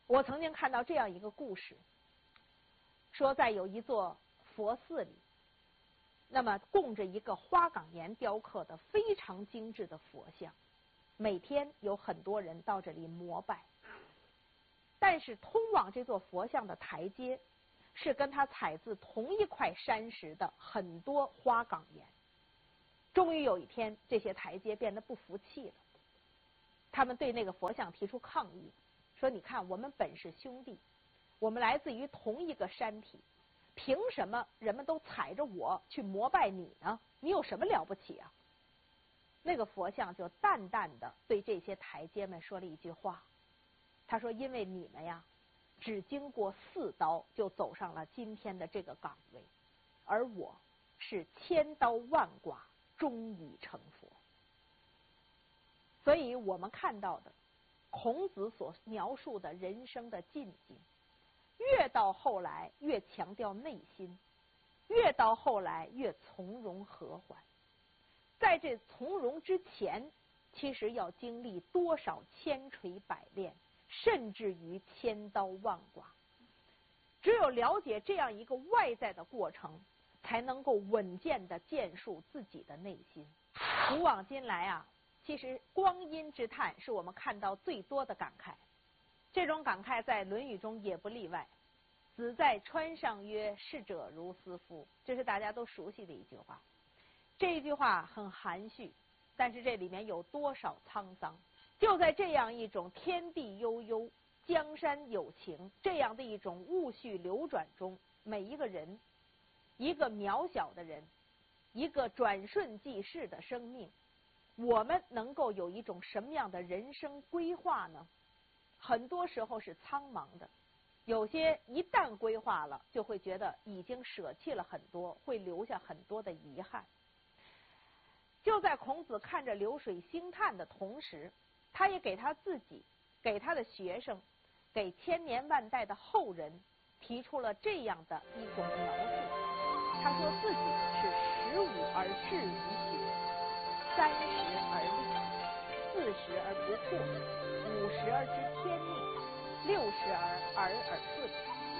我曾经看到这样一个故事，说在有一座佛寺里，那么供着一个花岗岩雕刻的非常精致的佛像，每天有很多人到这里膜拜。但是通往这座佛像的台阶是跟它采自同一块山石的很多花岗岩。终于有一天，这些台阶变得不服气了，他们对那个佛像提出抗议，说你看，我们本是兄弟，我们来自于同一个山体，凭什么人们都踩着我去膜拜你呢？你有什么了不起啊？那个佛像就淡淡的对这些台阶们说了一句话，他说，因为你们呀只经过4刀就走上了今天的这个岗位，而我是千刀万剐终已成佛。所以我们看到的孔子所描述的人生的境界，越到后来越强调内心，越到后来越从容和缓。在这从容之前，其实要经历多少千锤百炼，甚至于千刀万剐。只有了解这样一个外在的过程，才能够稳健地建树自己的内心。古往今来啊，其实光阴之叹是我们看到最多的感慨。这种感慨在《论语》中也不例外。子在川上曰：“逝者如斯夫。”这是大家都熟悉的一句话。这一句话很含蓄，但是这里面有多少沧桑。就在这样一种天地悠悠、江山有情这样的一种物序流转中，每一个人，一个渺小的人，一个转瞬即逝的生命，我们能够有一种什么样的人生规划呢？很多时候是苍茫的，有些一旦规划了，就会觉得已经舍弃了很多，会留下很多的遗憾。就在孔子看着流水兴叹的同时，他也给他自己、给他的学生、给千年万代的后人提出了这样的一种描述。他说自己是15而志于学，30而立，40而不惑，50而知天命，60而耳耳顺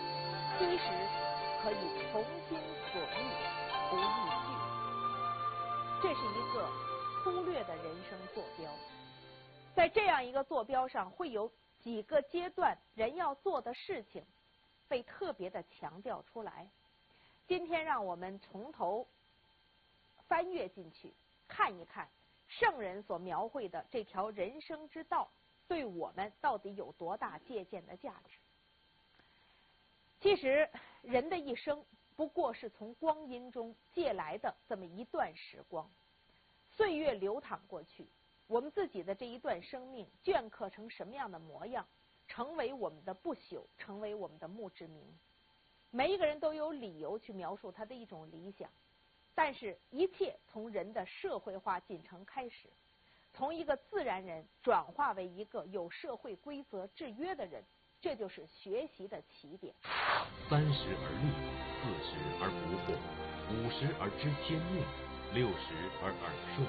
，70可以从心所欲，不逾矩。这是一个粗略的人生坐标。在这样一个坐标上，会有几个阶段人要做的事情被特别的强调出来。今天让我们从头翻阅进去，看一看圣人所描绘的这条人生之道对我们到底有多大借鉴的价值。其实人的一生不过是从光阴中借来的这么一段时光，岁月流淌过去，我们自己的这一段生命镌刻成什么样的模样，成为我们的不朽，成为我们的墓志铭。每一个人都有理由去描述他的一种理想，但是一切从人的社会化进程开始，从一个自然人转化为一个有社会规则制约的人，这就是学习的起点。 30而立，40而不惑，50而知天命，60而耳顺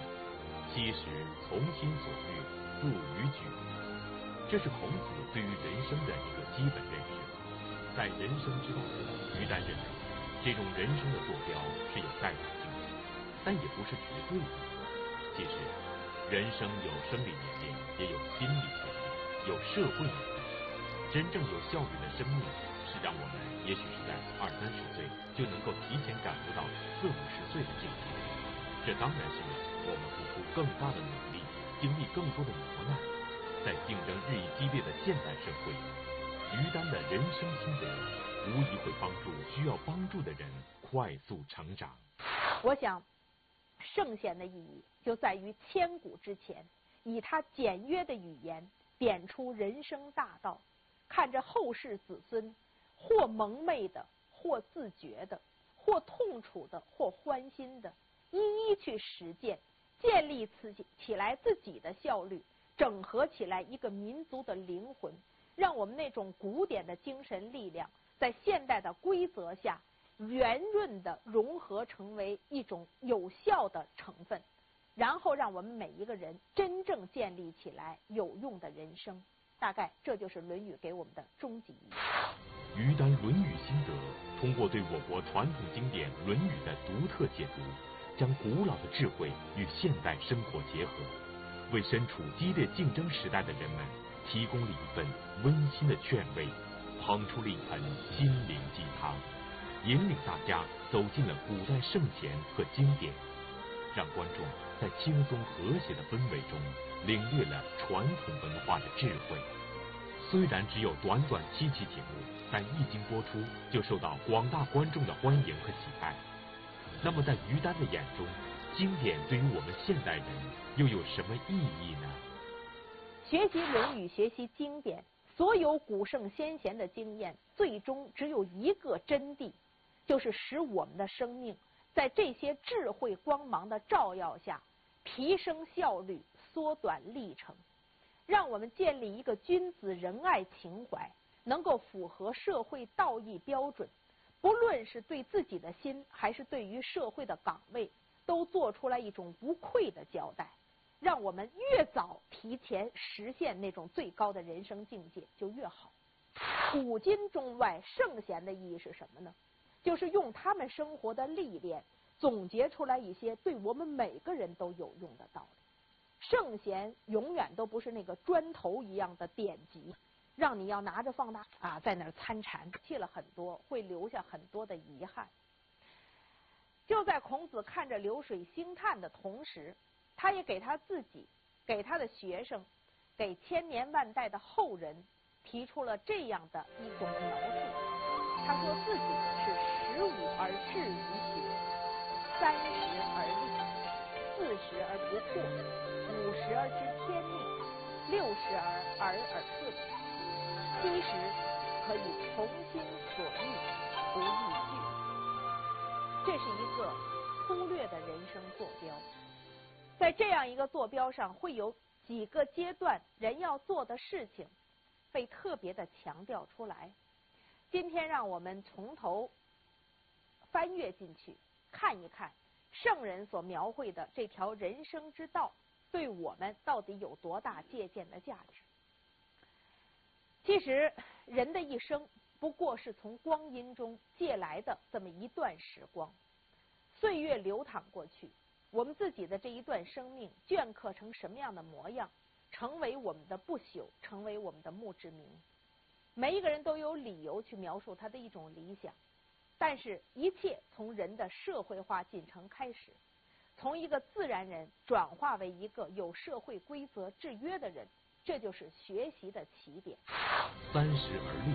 ，70从心所欲，不逾矩。这是孔子对于人生的一个基本认识。在人生之路，于丹认为这种人生的坐标是有代表性的，但也不是绝对的。其实人生有生理年龄，也有心理年龄，有社会年龄。真正有效率的生命是让我们也许是在20-30岁就能够提前感悟到40-50岁的境界。这当然是我们付出更大的努力，经历更多的磨难。在竞争日益激烈的现代社会，于丹的人生心得无疑会帮助需要帮助的人快速成长。 我想圣贤的意义就在于千古之前，以他简约的语言点出人生大道，看着后世子孙或蒙昧的，或自觉的，或痛楚的，或欢欣的，一一去实践，建立起来自己的效率，整合起来一个民族的灵魂，让我们那种古典的精神力量在现代的规则下圆润的融合成为一种有效的成分，然后让我们每一个人真正建立起来有用的人生。 大概这就是《论语》给我们的终极意义。 于丹《论语》心得，通过对我国传统经典《论语》的独特解读，将古老的智慧与现代生活结合，为身处激烈竞争时代的人们提供了一份温馨的劝慰，捧出了一盆心灵鸡汤，引领大家走进了古代圣贤和经典，让观众在轻松和谐的氛围中领略了传统文化的智慧。虽然只有短短7期节目，但一经播出就受到广大观众的欢迎和喜爱。那么在于丹的眼中，经典对于我们现代人又有什么意义呢？ 学习《论语》，学习经典，所有古圣先贤的经验，最终只有一个真谛，就是使我们的生命在这些智慧光芒的照耀下，提升效率，缩短历程，让我们建立一个君子仁爱情怀，能够符合社会道义标准，不论是对自己的心，还是对于社会的岗位，都做出来一种无愧的交代，让我们越早提前实现那种最高的人生境界就越好。古今中外圣贤的意义是什么呢？就是用他们生活的历练总结出来一些对我们每个人都有用的道理。圣贤永远都不是那个砖头一样的典籍，让你要拿着放大在那儿参禅，记了很多，会留下很多的遗憾。就在孔子看着流水兴叹的同时，他也给他自己、给他的学生、给千年万代的后人提出了这样的一种描述。他说自己是15而志于学，30而立，40而不惑，50而知天命，60而耳耳顺，70可以从心所欲，不逾矩。这是一个粗略的人生坐标，在这样一个坐标上，会有几个阶段人要做的事情被特别的强调出来。今天让我们从头翻阅进去，看一看圣人所描绘的这条人生之道对我们到底有多大借鉴的价值。其实人的一生不过是从光阴中借来的这么一段时光，岁月流淌过去，我们自己的这一段生命镌刻成什么样的模样，成为我们的不朽，成为我们的墓志铭。每一个人都有理由去描述他的一种理想，但是一切从人的社会化进程开始，从一个自然人转化为一个有社会规则制约的人，这就是学习的起点。 30而立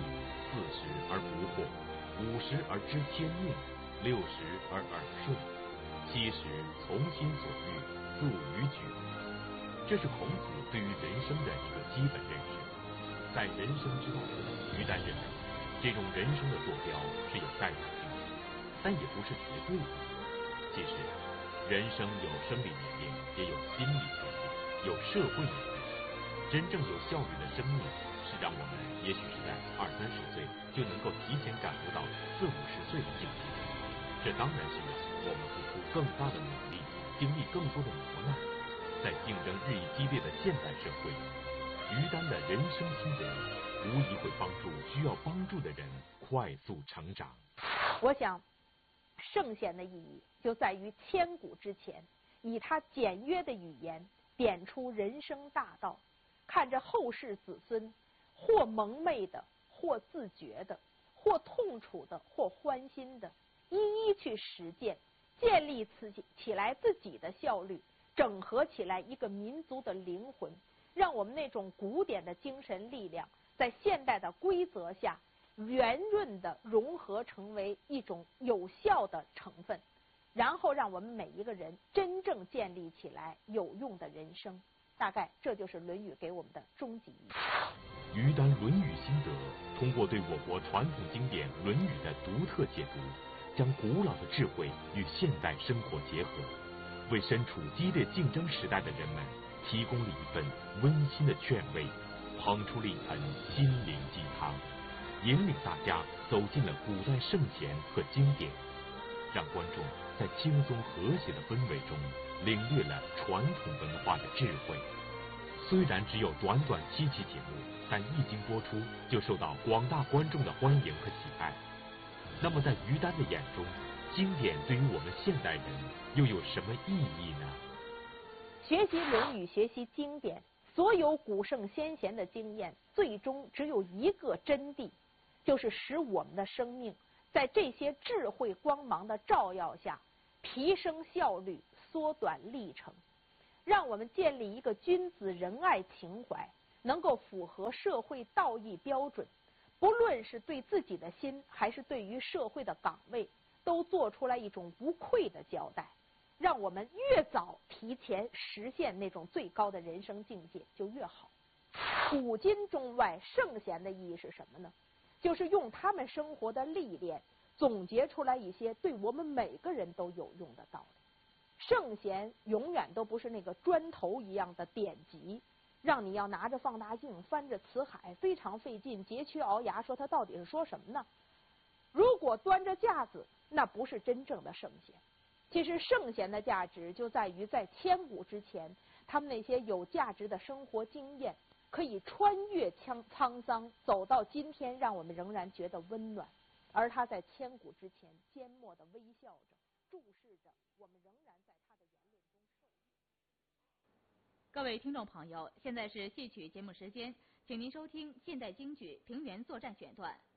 ，40而不惑，50而知天命，60而耳顺，70从心所欲，不逾矩。这是孔子对于人生的一个基本认识。在人生之道中，于丹认为这种人生的坐标是有代表性的，但也不是绝对的。其实人生有生理年龄，也有心理年龄，有社会年龄。真正有效率的生命是让我们也许是在20-30岁就能够提前感悟到40-50岁的境界。这当然需要我们付出更大的努力，经历更多的磨难。在竞争日益激烈的现代社会，于丹的人生心得无疑会帮助需要帮助的人快速成长。 我想圣贤的意义就在于千古之前，以他简约的语言点出人生大道，看着后世子孙或蒙昧的，或自觉的，或痛楚的，或欢欣的，一一去实践，建立起来自己的效率，整合起来一个民族的灵魂，让我们那种古典的精神力量在现代的规则下圆润的融合成为一种有效的成分，然后让我们每一个人真正建立起来有用的人生。大概这就是《论语》给我们的终极意义。 于丹《论语》心得，通过对我国传统经典《论语》的独特解读，将古老的智慧与现代生活结合，为身处激烈竞争时代的人们提供了一份温馨的劝慰，捧出了一盆心灵鸡汤，引领大家走进了古代圣贤和经典，让观众在轻松和谐的氛围中领略了传统文化的智慧。 虽然只有短短7期节目，但一经播出就受到广大观众的欢迎和喜爱。那么在于丹的眼中，经典对于我们现代人又有什么意义呢？ 学习《论语》，学习经典，所有古圣先贤的经验，最终只有一个真谛，就是使我们的生命在这些智慧光芒的照耀下，提升效率，缩短历程，让我们建立一个君子仁爱情怀，能够符合社会道义标准，不论是对自己的心，还是对于社会的岗位，都做出来一种无愧的交代，让我们越早提前实现那种最高的人生境界就越好。古今中外圣贤的意义是什么呢？就是用他们生活的历练总结出来一些对我们每个人都有用的道理。圣贤永远都不是那个砖头一样的典籍，让你要拿着放大镜翻着词海，非常费劲，佶屈聱牙，说他到底是说什么呢？如果端着架子，那不是真正的圣贤。其实圣贤的价值就在于在千古之前，他们那些有价值的生活经验可以穿越沧桑，走到今天，让我们仍然觉得温暖。而他在千古之前缄默地微笑着，注视着我们，仍然在他的言论中受益。 各位听众朋友，现在是戏曲节目时间，请您收听现代京剧《平原作战》选段，